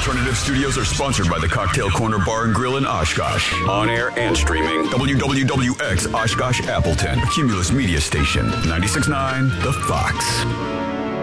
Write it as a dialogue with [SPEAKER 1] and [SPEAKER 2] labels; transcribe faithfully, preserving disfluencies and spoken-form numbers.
[SPEAKER 1] Alternative Studios are sponsored by the Cocktail Corner Bar and Grill in Oshkosh. On air and streaming. W W W X Oshkosh Appleton. Cumulus Media Station. ninety-six point nine The Fox.